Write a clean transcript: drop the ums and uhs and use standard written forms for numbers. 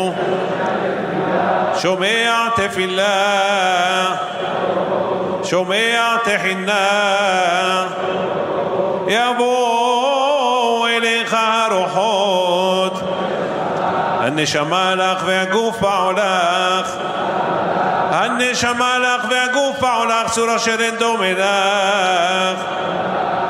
שומע תפילה, שומע תחינה, יבוא אליך הרוחות, הנשמה לך והגוף בעולך, הנשמה לך והגוף בעולך, צור אשר אין דומה לך.